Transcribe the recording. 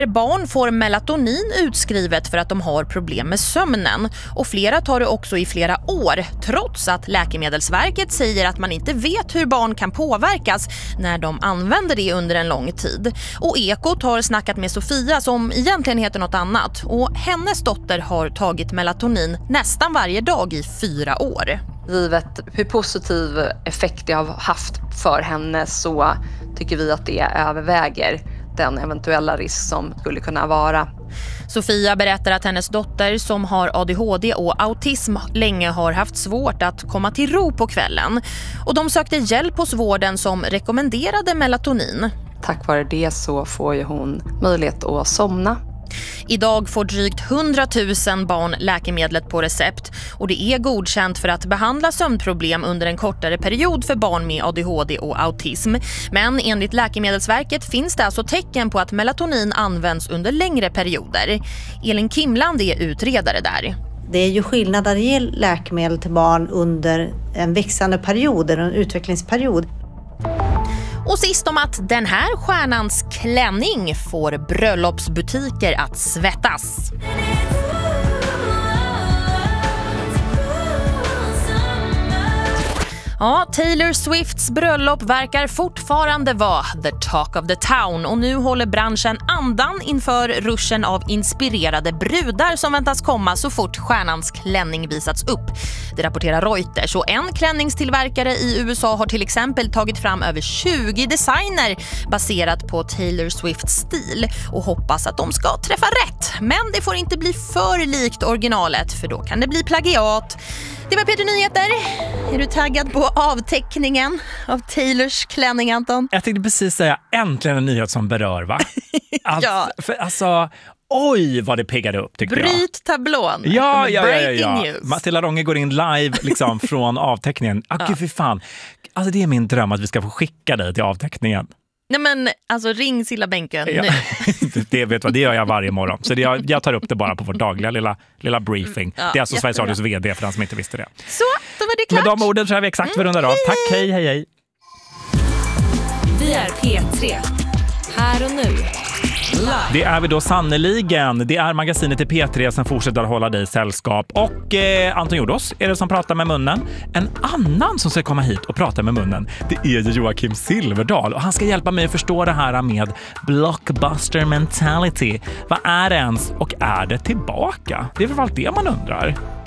Barn får melatonin utskrivet för att de har problem med sömnen och flera tar det också i flera år trots att Läkemedelsverket säger att man inte vet hur barn kan påverkas när de använder det under en lång tid. Och Ekot har snackat med Sofia som egentligen heter något annat och hennes dotter har tagit melatonin nästan varje dag i 4 år. Givet hur positiv effekt det har haft för henne så tycker vi att det överväger den eventuella risk som skulle kunna vara. Sofia berättar att hennes dotter som har ADHD och autism länge har haft svårt att komma till ro på kvällen. Och de sökte hjälp hos vården som rekommenderade melatonin. Tack vare det så får ju hon möjlighet att somna. Idag får drygt 100 000 barn läkemedlet på recept och det är godkänt för att behandla sömnproblem under en kortare period för barn med ADHD och autism. Men enligt Läkemedelsverket finns det alltså tecken på att melatonin används under längre perioder. Elin Kimland är utredare där. Det är ju skillnad att ge läkemedel till barn under en växande period eller en utvecklingsperiod. Och sist om att den här stjärnans klänning får bröllopsbutiker att svettas. Ja, Taylor Swifts bröllop verkar fortfarande vara the talk of the town och nu håller branschen andan inför ruschen av inspirerade brudar som väntas komma så fort stjärnans klänning visats upp. Det rapporterar Reuters och en klänningstillverkare i USA har till exempel tagit fram över 20 designer baserat på Taylor Swifts stil och hoppas att de ska träffa rätt. Men det får inte bli för likt originalet för då kan det bli plagiat. Det var Peter Nyheter. Är du taggad på avteckningen av Taylors klänning, Anton? Jag tänkte precis säga äntligen en nyhet som berör, va? Ja. Alltså, oj vad det peggade upp tyckte jag. Bryt tablån. Ja. News. Matilda Ronge går in live liksom från avteckningen. Gud för fan. Alltså det är min dröm att vi ska få skicka dig till avteckningen. Nej men, alltså ring Silla-bänken nu. Det gör jag varje morgon. Så jag tar upp det bara på vår dagliga lilla briefing. Det är alltså Sveriges Radios vd för den som inte visste det. Så, då var det klart. Med de orden tror jag vi exakt för rundar av. Tack, hej. Vi är P3. Här och nu. Det är vi då sannoliken. Det är magasinet i P3 som fortsätter att hålla dig i sällskap. Och Anton Jordos är det som pratar med munnen. En annan som ska komma hit och prata med munnen, det är Joakim Silverdal. Och han ska hjälpa mig att förstå det här med blockbuster mentality. Vad är det ens och är det tillbaka? Det är för allt det man undrar.